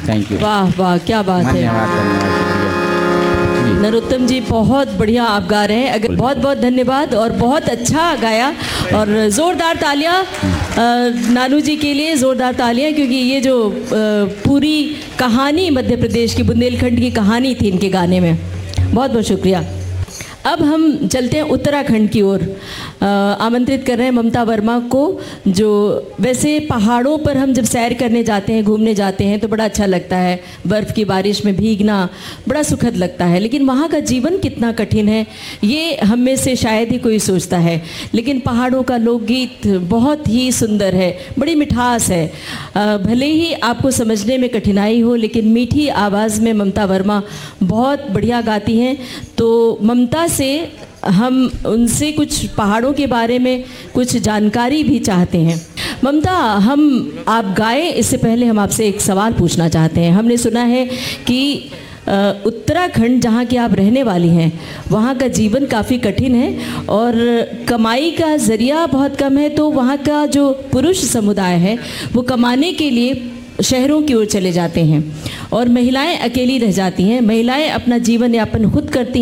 Thank you. वाह वाह, क्या बात है। धन्यवाद धन्यवाद, शुक्रिया जी। नरोत्तम जी बहुत बढ़िया आप गा रहे हैं, अगर बहुत बहुत धन्यवाद और बहुत अच्छा गाया। और ज़ोरदार तालियां नानू जी के लिए, ज़ोरदार तालियां, क्योंकि ये जो पूरी कहानी मध्य प्रदेश की, बुंदेलखंड की कहानी थी इनके गाने में। बहुत बहुत शुक्रिया। अब हम चलते हैं उत्तराखंड की ओर। आमंत्रित कर रहे हैं ममता वर्मा को, जो वैसे पहाड़ों पर हम जब सैर करने जाते हैं, घूमने जाते हैं तो बड़ा अच्छा लगता है, बर्फ़ की बारिश में भीगना बड़ा सुखद लगता है, लेकिन वहाँ का जीवन कितना कठिन है ये हम में से शायद ही कोई सोचता है। लेकिन पहाड़ों का लोकगीत बहुत ही सुंदर है, बड़ी मिठास है। भले ही आपको समझने में कठिनाई हो, लेकिन मीठी आवाज़ में ममता वर्मा बहुत बढ़िया गाती हैं। तो ममता से हम उनसे कुछ पहाड़ों के बारे में कुछ जानकारी भी चाहते हैं। ममता, हम आप गाए इससे पहले हम आपसे एक सवाल पूछना चाहते हैं। हमने सुना है कि उत्तराखंड जहाँ की आप रहने वाली हैं, वहाँ का जीवन काफ़ी कठिन है और कमाई का ज़रिया बहुत कम है, तो वहाँ का जो पुरुष समुदाय है वो कमाने के लिए शहरों की ओर चले जाते हैं और महिलाएं अकेली रह जाती हैं। महिलाएं अपना जीवन यापन खुद करती हैं।